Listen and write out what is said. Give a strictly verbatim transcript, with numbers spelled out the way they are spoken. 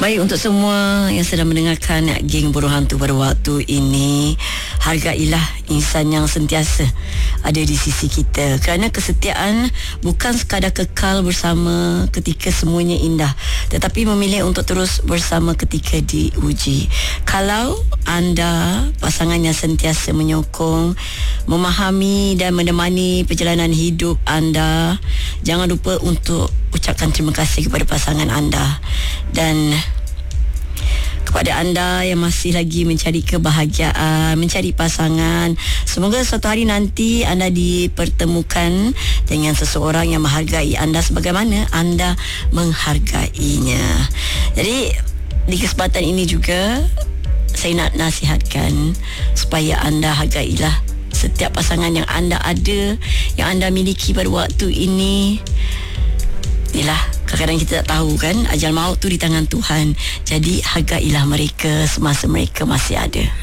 Baik, untuk semua yang sedang mendengarkan geng Burung Hantu pada waktu ini, hargailah insan yang sentiasa ada di sisi kita, kerana kesetiaan bukan sekadar kekal bersama ketika semuanya indah, tetapi memilih untuk terus bersama ketika diuji. Kalau anda pasangan yang sentiasa menyokong, memahami dan menemani perjalanan hidup anda, jangan lupa untuk ucapkan terima kasih kepada pasangan anda. Dan kepada anda yang masih lagi mencari kebahagiaan, mencari pasangan, semoga suatu hari nanti anda dipertemukan dengan seseorang yang menghargai anda sebagaimana anda menghargainya. Jadi di kesempatan ini juga saya nak nasihatkan supaya anda hargailah setiap pasangan yang anda ada, yang anda miliki pada waktu ini. Inilah, kadang-kadang kita tak tahu kan, ajal maut tu di tangan Tuhan. Jadi hargailah mereka semasa mereka masih ada.